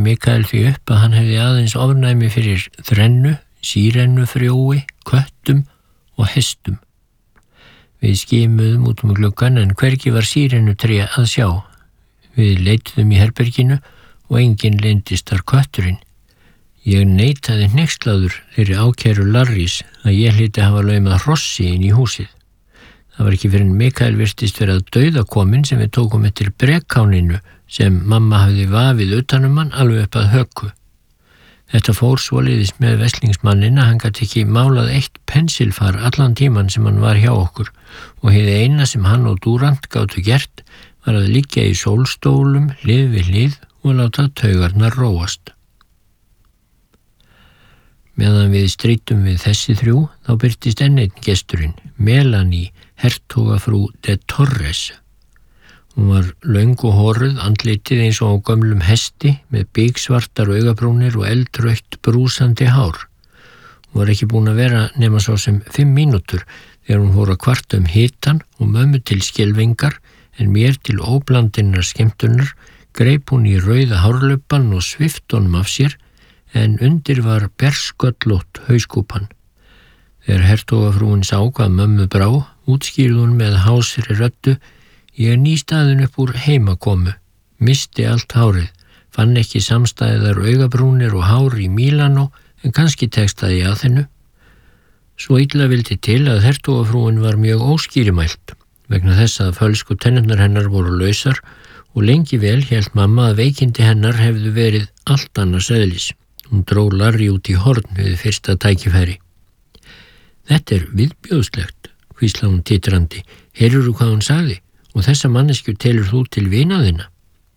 Mikael því upp að hann hefði aðeins ofnæmi fyrir þrennu, sírennufrjói, köttum og hestum. Við skimuðum út gluggann en hvergi var sírennutré að sjá. Við leituðum í herberginu og enginn leyndist þar kötturinn. Ég neitaði hneykslaður þeirri ákæru Larrys að ég hlyti hafa laumað hrossi inn í húsið. Það var ekki fyrir en Mikael virtist vera dauðakominn sem við tókum eftir brekkáninu sem mamma hafði vafið utanum hann alveg upp að höku. Þetta fór svoleiðis með veslingsmanninn að hann gat ekki málað eitt pensilfar allan tíman sem hann var hjá okkur og hið eina sem hann og Durant gátu gert var að liggja í sólstólum hlið við hlið og láta taugarnar róast. Meðan við strítum við þessi þrjú þá birtist enn einn gesturinn, Melanie, hertogafrú de Torres. Hún var löng og horuð, andlitið eins og á gömlum hesti með bigsvartar augabrúnir og eldrautt brúsandi hár. Hún var ekki búin að vera nema svo sem 5 mínútur þegar hún fór að kvarta hitann og mömmu til skelfingar en mér til óblandinnar skemmtunar greip hún í rauða hárlöpan og svift honum af sér en undir var bersköllótt hauskúpan. Þegar hertogafrúin sá hvað mömmu brá, útskýrði hún með hásri röddu: ég er nýstaðin upp úr heimakomu, misti allt hárið, fann ekki samstæðar augabrúnir og hár í Mílanó en kannski tekstaði ég að þennu. Svo illa vildi til að hertogafrúin var mjög óskýrimælt vegna þess að fölsku tennurnar hennar voru lausar og lengi vel hélt mamma að veikindi hennar hefðu verið allt annars eðlis. Hún dró Larry út í horn við fyrsta tækifæri. Þetta er viðbjóðslegt, hvíslaði hún titrandi. Heyrðirðu hvað hún sagði? Og þessa manneskju telur þú til vina þinna?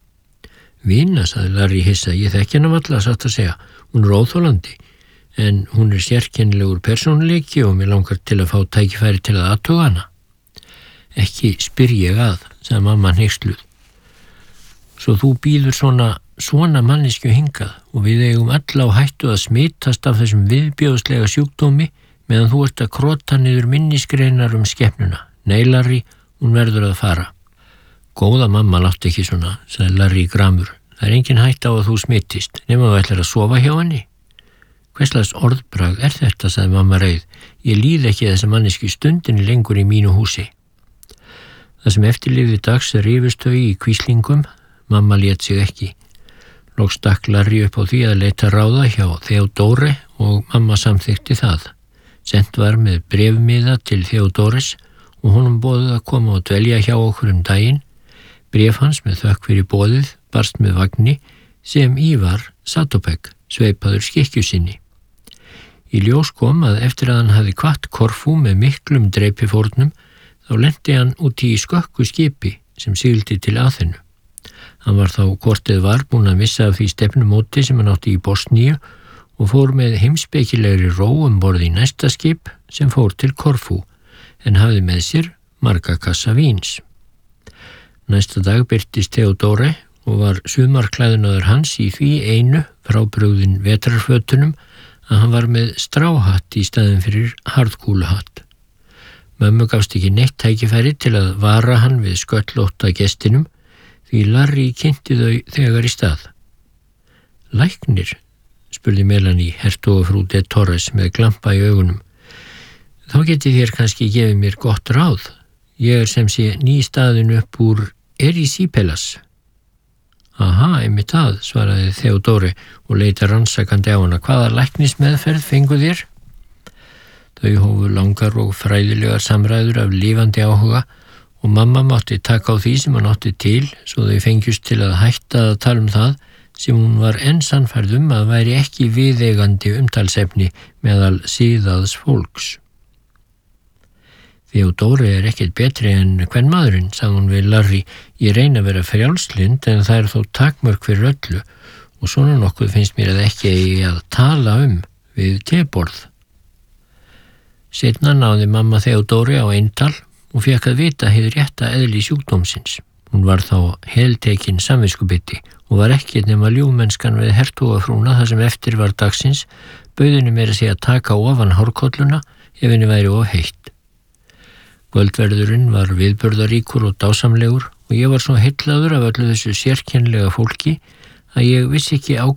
Vina, sagði Larry hissa, ég þekki hana varla satt að segja. Hún er óþolandi, en hún er sérkennilegur persónuleiki og mér langar til að fá tækifæri til að athuga hana. Ekki spyr ég að, sagði mamma hneyksluð. Svo þú býður svona manneskju hingað og við eigum öll á hættu að smitast af þessum viðbjóðslega sjúkdómi meðan þú ert að krota niður minnisgreinar skepnuna. Nei, Larry, hún verður að fara. Góða mamma, láttu ekki svona, sagði Larry gramur. Það er engin hætta á að þú smittist, nema þú ætlar að sofa hjá henni. Hverslags orðbragð er þetta, sagði mamma reið. Ég líð ekki þessa manneski stundinni lengur í mínu húsi. Það sem eftirlifði dags rifust þau í kvíslingum. Mamma lét sig ekki. Loks stakk Larry upp á því að leita ráða hjá Theodore og mamma samþykti það. Sent var með bréfmiða til Theodores og honum boðið að koma og dvelja hjá okkur daginn. Bréf hans með þökk fyrir boðið barst með vagni sem í var Satopek, sveipaður skikkju sinni. Í ljós kom að eftir að hann hafði kvatt Korfú með miklum dreipifórnum þá lenti hann út í skökku skipi sem sigldi til Aþenu. Hann var þá kortið var búinn að missa af því stefnumóti sem hann átti í Bosníu og fór með heimspekilegri ró borð í næsta skip sem fór til Korfú en hafði með sér marga kassa víns. Næsta dag birtist Theodore og var sumarklæðinaður hans í því einu frábrugðin vetrarfötunum að hann var með stráhatt í staðin fyrir harðkúluhatt. Mömmu gafst ekki neitt tækifæri til að vara hann við sköllótta gestinum því Larry kynnti þau þegar í stað. Læknir, spurði Melanie, hertogafrú de Torres með glampa í augunum. Þá getið þér kannski gefið mér gott ráð. Ég er sem sé nýstaðin upp úr Erisípelas. Aha, einmitt það, svaraði Theodore og leita rannsakandi á hana. Hvaða læknismeðferð fengu þér? Þau hófu langar og fræðilegar samræður af lifandi áhuga og mamma mátti taka á því sem hann átti til svo þau fengjust til að hætta að tala það sem hún var enn sannfærð að væri ekki viðeigandi umtalsefni meðal siðaðs fólks. Theodore er ekkert betri en kvenmaðurinn, sagði hún við Larry. Ég reyna að vera frjálslynd en það er þó takmörk fyrir öllu og svona nokkuð finnst mér að ekki eigi að tala við teborð. Seinna náði mamma Theodore á eintal og fékk að vita hið rétta eðli sjúkdómsins. Hún var þá heltekin samviskubiti og var ekki nema ljúfmennskan við hertogafrúna þar sem eftir var dagsins, bauð henni meira að segja að taka ofan hárkolluna ef henni væri of heitt. Kvöldverðurinn var viðburðaríkur og dásamlegur og ég var svo heillaður af öllu þessu sérkennilega fólki að ég vissi ekki á